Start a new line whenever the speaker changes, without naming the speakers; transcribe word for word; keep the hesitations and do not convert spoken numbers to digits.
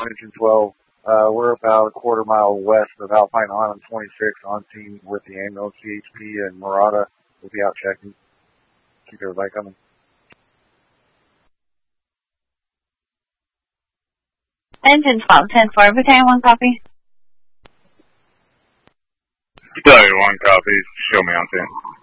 Engine twelve. Uh, we're about a quarter mile west of Alpine Island twenty-six on scene with the ambulance, C H P, and Murata. We'll be out checking. Keep everybody coming.
Engine twelve, ten four, Battalion one copy.
Battalion one copy. Show me on ten.